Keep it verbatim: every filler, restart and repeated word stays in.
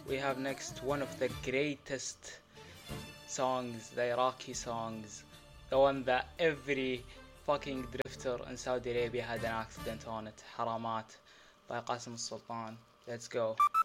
we have next one of the greatest songs, the Iraqi songs, the one that every fucking drifter in Saudi Arabia had an accident on it. Haramat by Qasim Sultan. Let's go.